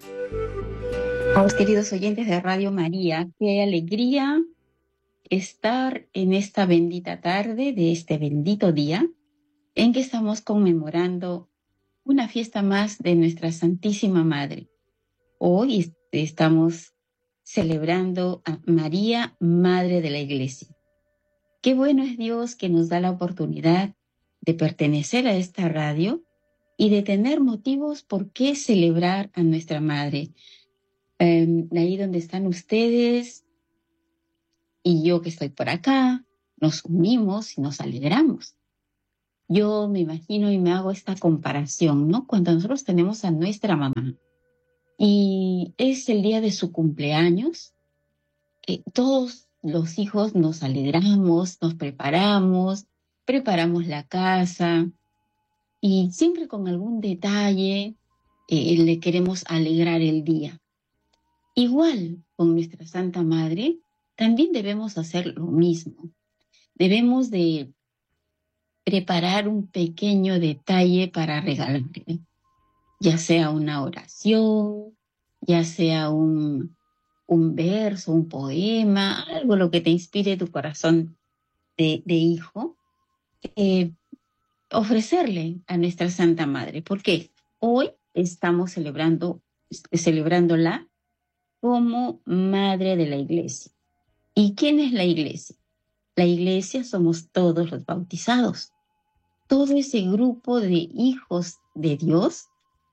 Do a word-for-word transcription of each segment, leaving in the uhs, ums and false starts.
Vamos, queridos oyentes de Radio María, qué alegría estar en esta bendita tarde de este bendito día en que estamos conmemorando una fiesta más de nuestra Santísima Madre. Hoy est- estamos celebrando a María, Madre de la Iglesia. Qué bueno es Dios que nos da la oportunidad de pertenecer a esta radio y de tener motivos por qué celebrar a nuestra Madre. Eh, ahí donde están ustedes y yo que estoy por acá, nos unimos y nos alegramos. Yo me imagino y me hago esta comparación, ¿no? Cuando nosotros tenemos a nuestra mamá y es el día de su cumpleaños, eh, todos los hijos nos alegramos, nos preparamos, preparamos la casa y siempre con algún detalle eh, le queremos alegrar el día. Igual con nuestra Santa Madre, también debemos hacer lo mismo. Debemos de preparar un pequeño detalle para regalarle, ya sea una oración, ya sea un, un verso, un poema, algo lo que te inspire tu corazón de, de hijo, eh, ofrecerle a nuestra Santa Madre, porque hoy estamos celebrando, celebrándola como Madre de la Iglesia. ¿Y quién es la Iglesia? La Iglesia somos todos los bautizados, todo ese grupo de hijos de Dios,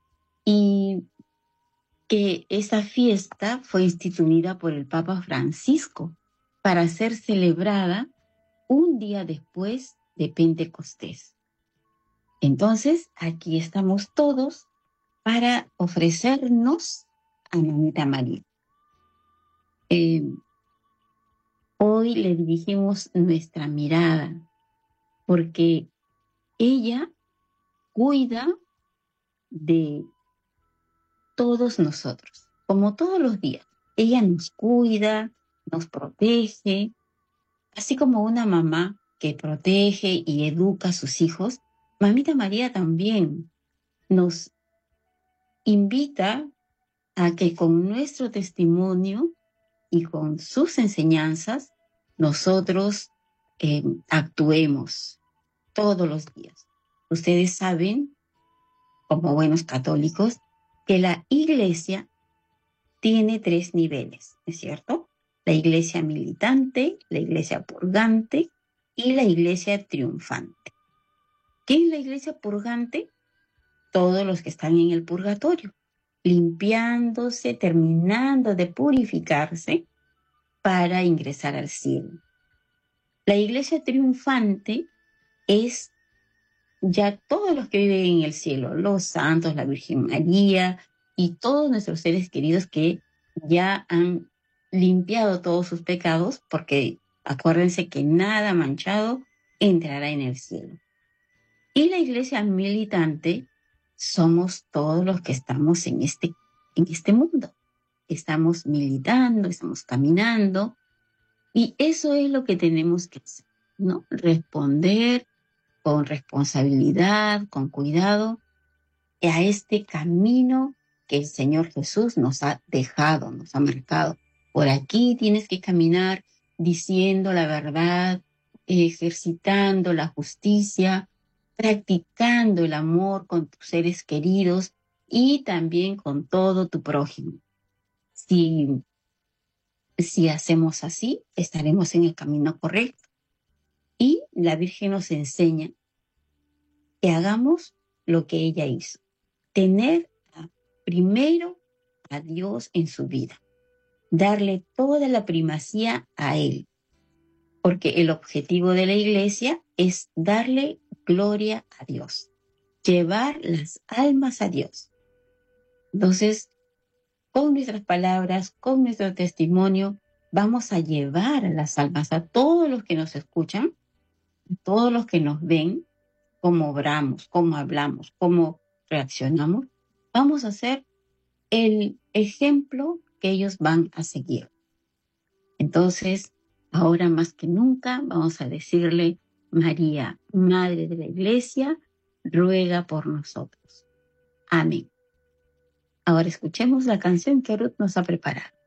y que esa fiesta fue instituida por el Papa Francisco para ser celebrada un día después de Pentecostés. Entonces, aquí estamos todos para ofrecernos a Mamita María. Eh, hoy le dirigimos nuestra mirada porque ella cuida de todos nosotros, como todos los días. Ella nos cuida, nos protege, así como una mamá que protege y educa a sus hijos. Mamita María también nos invita a que con nuestro testimonio y con sus enseñanzas nosotros eh, actuemos todos los días. Ustedes saben, como buenos católicos, que la Iglesia tiene tres niveles, ¿es cierto? La Iglesia militante, la Iglesia purgante y la Iglesia triunfante. ¿Qué es la Iglesia purgante? Todos los que están en el purgatorio, limpiándose, terminando de purificarse para ingresar al cielo. La Iglesia triunfante es ya todos los que viven en el cielo, los santos, la Virgen María y todos nuestros seres queridos que ya han limpiado todos sus pecados, porque acuérdense que nada manchado entrará en el cielo. Y la Iglesia militante somos todos los que estamos en este, en este mundo. Estamos militando, estamos caminando, y eso es lo que tenemos que hacer, ¿no? Responder con responsabilidad, con cuidado, a este camino que el Señor Jesús nos ha dejado, nos ha marcado. Por aquí tienes que caminar diciendo la verdad, ejercitando la justicia, practicando el amor con tus seres queridos y también con todo tu prójimo. Si, si hacemos así, estaremos en el camino correcto. Y la Virgen nos enseña que hagamos lo que ella hizo. Tener a, primero a Dios en su vida. Darle toda la primacía a Él. Porque el objetivo de la Iglesia es darle gloria a Dios. Llevar las almas a Dios. Entonces, con nuestras palabras, con nuestro testimonio, vamos a llevar a las almas, a todos los que nos escuchan, a todos los que nos ven, cómo obramos, cómo hablamos, cómo reaccionamos. Vamos a ser el ejemplo que ellos van a seguir. Entonces, ahora más que nunca, vamos a decirle: María, Madre de la Iglesia, ruega por nosotros. Amén. Ahora escuchemos la canción que Ruth nos ha preparado.